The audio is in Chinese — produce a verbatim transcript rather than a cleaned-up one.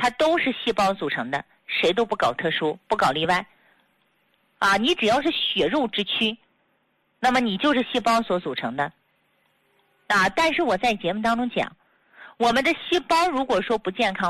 它都是细胞组成的，谁都不搞特殊，不搞例外。啊，你只要是血肉之躯，那么你就是细胞所组成的。啊，但是我在节目当中讲，我们的细胞如果说不健康